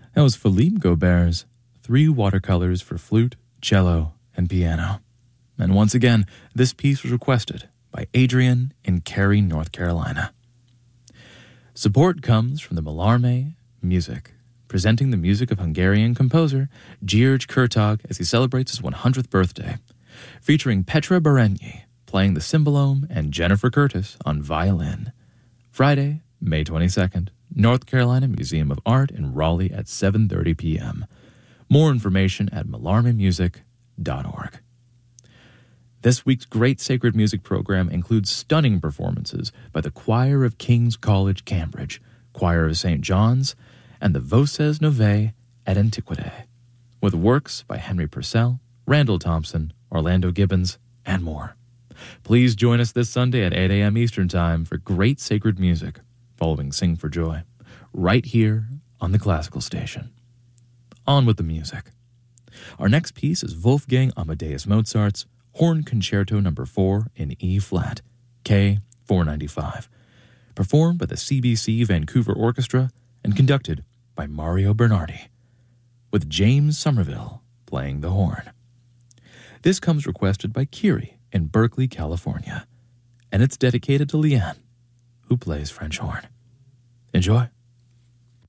That was Philippe Gaubert's 3 watercolors for flute, cello, and piano. And once again, this piece was requested by Adrian in Cary, North Carolina. Support comes from the Malarmé Music, presenting the music of Hungarian composer György Kurtag as he celebrates his 100th birthday, featuring Petra Berenyi playing the cymbalom and Jennifer Curtis on violin. Friday, May 22nd, North Carolina Museum of Art in Raleigh at 7:30 p.m. More information at malarmemusic.org. This week's Great Sacred Music program includes stunning performances by the Choir of King's College, Cambridge, Choir of St. John's, and the Voces Novae et Antiquidae, with works by Henry Purcell, Randall Thompson, Orlando Gibbons, and more. Please join us this Sunday at 8 a.m. Eastern Time for Great Sacred Music, following Sing for Joy, right here on the Classical Station. On with the music. Our next piece is Wolfgang Amadeus Mozart's Horn Concerto No. 4 in E-flat, K495, performed by the CBC Vancouver Orchestra and conducted by Mario Bernardi, with James Somerville playing the horn. This comes requested by Kiri in Berkeley, California, and it's dedicated to Leanne, who plays French horn. Enjoy.